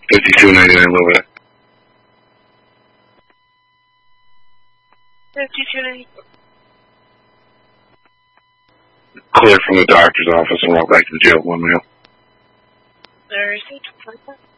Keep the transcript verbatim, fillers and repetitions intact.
fifty-two ninety-nine, move it. fifty-two ninety-nine. Clear from the doctor's office and walk back to the jail, one male. There is